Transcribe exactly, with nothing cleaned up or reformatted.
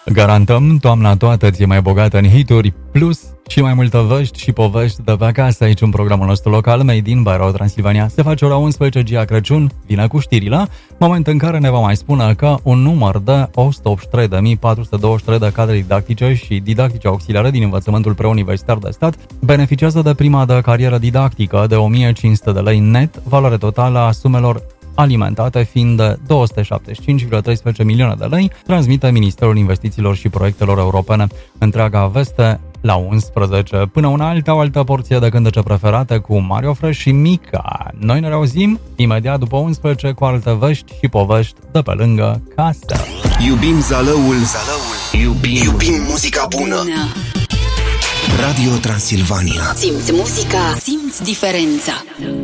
Garantăm, toamna toată ți-e mai bogată în hituri, plus și mai multă văști și povești de pe acasă. Aici în programul nostru local, Made in by Radio Transilvania. Se face ora unsprezece, Gia Crăciun, vine cu știrile, moment în care ne va mai spune că un număr de o sută optzeci și trei de mii patru sute douăzeci și trei de cadre didactice și didactice auxiliare din învățământul preuniversitar de stat beneficiază de prima de carieră didactică de o mie cinci sute de lei net, valoare totală a sumelor alimentate fiind de două sute șaptezeci și cinci virgulă treisprezece milioane de lei, transmite Ministerul Investițiilor și Proiectelor Europene. Întreaga veste la unsprezece. Până una alta, o altă porție de cântece preferate cu Mario Fresh și Mica. Noi ne reauzim imediat după unsprezece cu alte vești și povești de pe lângă casă. Iubim Zalăul, Zalăul. Iubim, Iubim muzica bună. Radio Transilvania. Simți muzica, simți diferența.